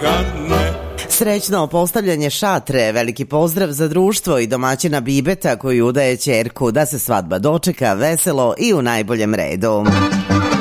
lagane. Srećno postavljanje šatre, veliki pozdrav za društvo i domaćina Bibeta koji udaje ćerku da se svadba dočeka veselo i u najboljem redu.